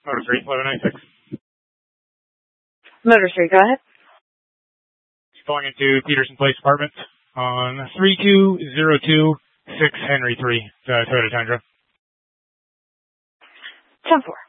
Motor 3, 1196. Motor 3, go ahead. Going into Peterson Place Apartments on 32026 Henry 3, Toyota Tundra. 10-4.